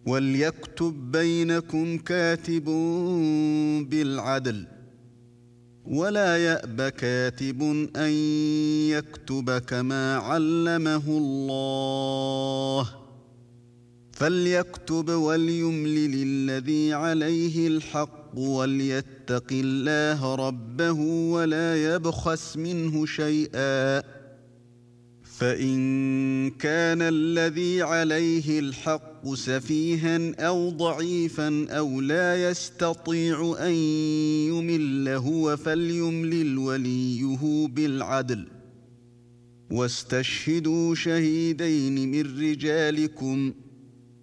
وَلْيَكْتُب بَّيْنَكُمْ كَاتِبٌ بِالْعَدْلِ وَلَا يَأْبَ كَاتِبٌ أَن يَكْتُبَ كَمَا عَلَّمَهُ اللَّهُ فَلْيَكْتُبْ وَلْيُمْلِلِ الَّذِي عَلَيْهِ الْحَقُّ وَلْيَتَّقِ اللَّهَ رَبَّهُ وَلَا يَبْخَسْ مِنْهُ شَيْئًا فَإِن كَانَ الَّذِي عَلَيْهِ الْحَقُّ سَفِيهًا أَوْ ضَعِيفًا أَوْ لَا يَسْتَطِيعُ أَن يُمِلَّ هُوَ فَلْيُمْلِلْ وَلِيُّهُ بِالْعَدْلِ وَاسْتَشْهِدُوا شَهِيدَيْنِ مِن رِّجَالِكُمْ